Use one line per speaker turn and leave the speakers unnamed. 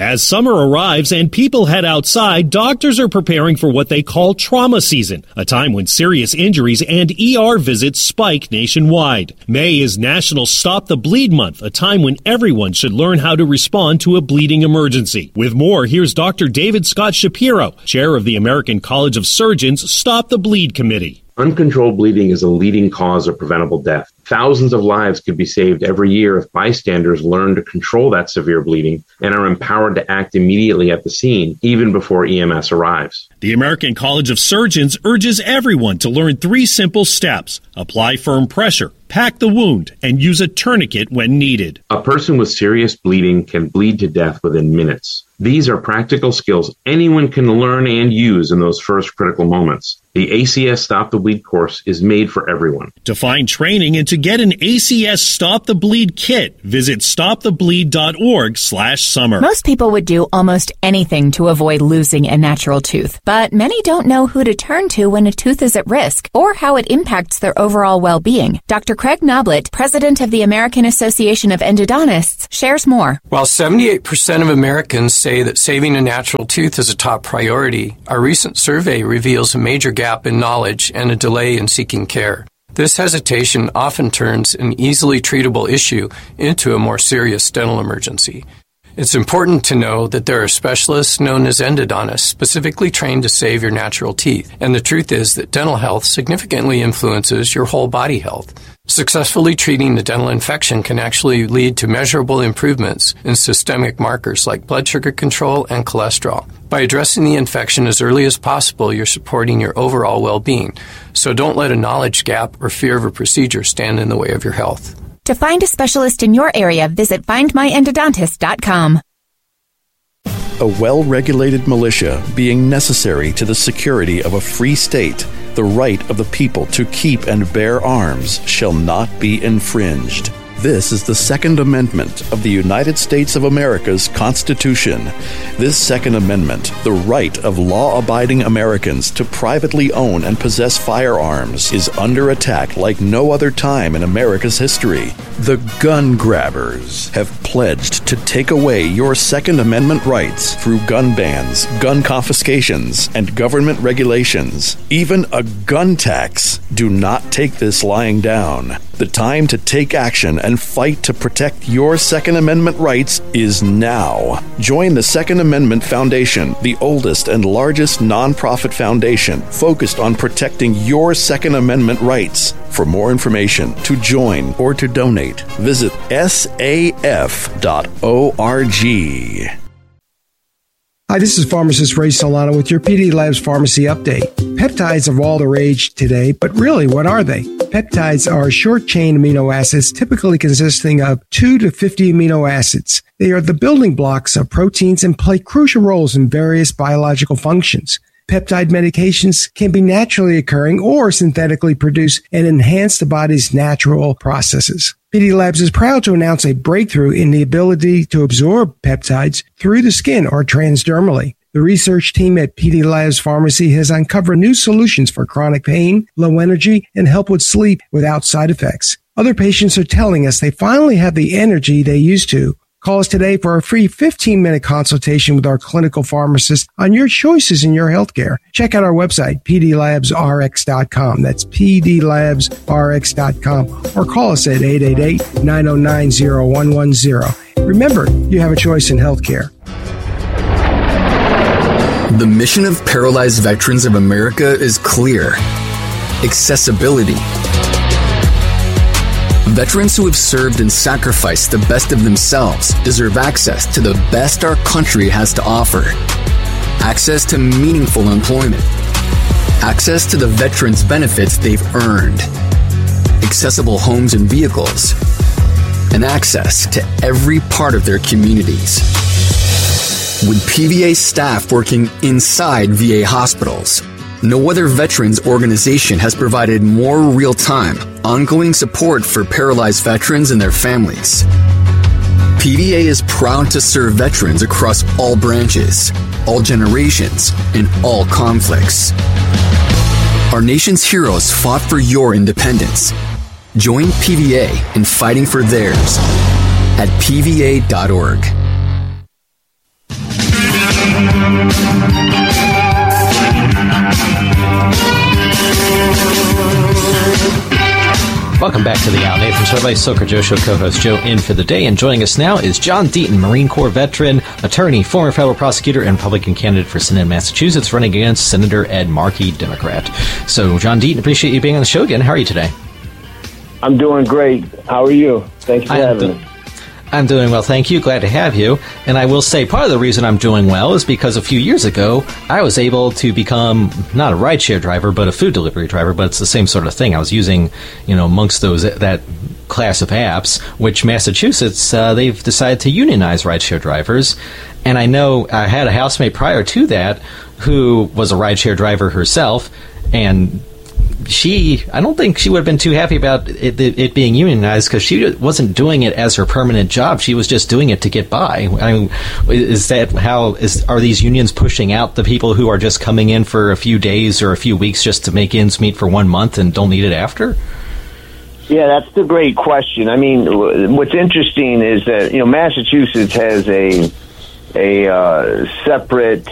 As summer arrives and people head outside, doctors are preparing for what they call trauma season, a time when serious injuries and ER visits spike nationwide. May is National Stop the Bleed Month, a time when everyone should learn how to respond to a bleeding emergency. With more, here's Dr. David Scott Shapiro, chair of the American College of Surgeons Stop the Bleed Committee.
Uncontrolled bleeding is a leading cause of preventable death. Thousands of lives could be saved every year if bystanders learn to control that severe bleeding and are empowered to act immediately at the scene, even before EMS arrives.
The American College of Surgeons urges everyone to learn 3 simple steps. Apply firm pressure, pack the wound, and use a tourniquet when needed.
A person with serious bleeding can bleed to death within minutes. These are practical skills anyone can learn and use in those first critical moments. The ACS Stop the Bleed course is made for everyone.
To find training and to get an ACS Stop the Bleed kit, visit stopthebleed.org/summer.
Most people would do almost anything to avoid losing a natural tooth, but many don't know who to turn to when a tooth is at risk or how it impacts their overall well-being. Dr. Craig Noblet, president of the American Association of Endodontists, shares more.
While 78% of Americans say that saving a natural tooth is a top priority, our recent survey reveals a major gap in knowledge and a delay in seeking care. This hesitation often turns an easily treatable issue into a more serious dental emergency. It's important to know that there are specialists known as endodontists specifically trained to save your natural teeth, and the truth is that dental health significantly influences your whole body health. Successfully treating the dental infection can actually lead to measurable improvements in systemic markers like blood sugar control and cholesterol. By addressing the infection as early as possible, you're supporting your overall well-being. So don't let a knowledge gap or fear of a procedure stand in the way of your health.
To find a specialist in your area, visit findmyendodontist.com.
A well-regulated militia being necessary to the security of a free state, the right of the people to keep and bear arms shall not be infringed. This is the Second Amendment of the United States of America's Constitution. This Second Amendment, the right of law-abiding Americans to privately own and possess firearms, is under attack like no other time in America's history. The gun grabbers have pledged to take away your Second Amendment rights through gun bans, gun confiscations, and government regulations. Even a gun tax. Do not take this lying down. The time to take action and fight to protect your Second Amendment rights is now. Join the Second Amendment Foundation, the oldest and largest nonprofit foundation focused on protecting your Second Amendment rights. For more information, to join, or to donate, visit saf.org.
Hi, this is pharmacist Ray Solano with your PD Labs Pharmacy Update. Peptides are all the rage today, but really, what are they? Peptides are short-chain amino acids typically consisting of 2 to 50 amino acids. They are the building blocks of proteins and play crucial roles in various biological functions. Peptide medications can be naturally occurring or synthetically produced and enhance the body's natural processes. PD Labs is proud to announce a breakthrough in the ability to absorb peptides through the skin or transdermally. The research team at PD Labs Pharmacy has uncovered new solutions for chronic pain, low energy, and help with sleep without side effects. Other patients are telling us they finally have the energy they used to. Call us today for a free 15-minute consultation with our clinical pharmacist on your choices in your healthcare. Check out our website, pdlabsrx.com. That's pdlabsrx.com. Or call us at 888-909-0110. Remember, you have a choice in healthcare.
The mission of Paralyzed Veterans of America is clear. Accessibility. Veterans who have served and sacrificed the best of themselves deserve access to the best our country has to offer. Access to meaningful employment. Access to the veterans' benefits they've earned. Accessible homes and vehicles. And access to every part of their communities. With PVA staff working inside VA hospitals, no other veterans organization has provided more real-time, ongoing support for paralyzed veterans and their families. PVA is proud to serve veterans across all branches, all generations, and all conflicts. Our nation's heroes fought for your independence. Join PVA in fighting for theirs at PVA.org.
Welcome back to the Al Nathan Show. My Soaker Joe Show co-host Joe in for the day, and joining us now is John Deaton, Marine Corps veteran, attorney, former federal prosecutor, and Republican candidate for Senate in Massachusetts, running against Senator Ed Markey, Democrat. So, John Deaton, appreciate you being on the show again. How are you today?
I'm doing great. How are you? Thanks for having me.
I'm doing well, thank you. Glad to have you. And I will say part of the reason I'm doing well is because a few years ago, I was able to become not a rideshare driver, but a food delivery driver, but it's the same sort of thing. I was using, amongst those, that class of apps, which Massachusetts, they've decided to unionize rideshare drivers. And I know I had a housemate prior to that who was a rideshare driver herself, and I don't think she would have been too happy about it being unionized, because she wasn't doing it as her permanent job. She was just doing it to get by. I mean, are these unions pushing out the people who are just coming in for a few days or a few weeks just to make ends meet for 1 month and don't need it after?
Yeah, that's the great question. I mean, what's interesting is that, Massachusetts has a separate